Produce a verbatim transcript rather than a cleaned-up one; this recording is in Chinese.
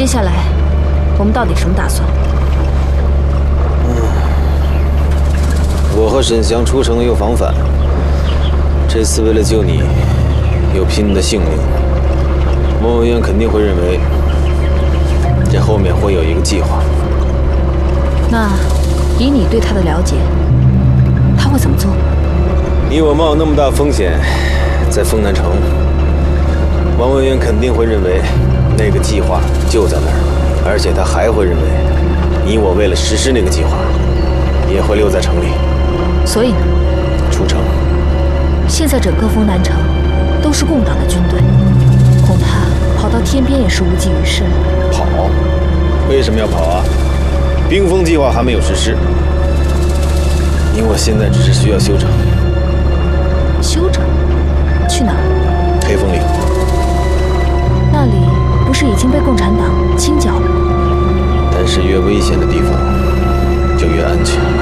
接下来，我们到底什么打算？ 嗯，我和沈翔出城又防反，这次为了救你，又拼你的性命，莫文渊肯定会认为这后面会有一个计划。 那以你对他的了解，他会怎么做？ 你我冒那么大风险在丰南城，王文渊肯定会认为那个计划就在那儿，而且他还会认为你我为了实施那个计划，也会留在城里。 所以呢？ 出城。 现在整个丰南城都是共党的军队，恐怕跑到天边也是无济于事了。 跑？为什么要跑啊？冰封计划还没有实施，你我现在只是需要休整。 休整？去哪儿？ 黑风岭。 那里不是已经被共产党清剿了？ 但是越危险的地方就越安全。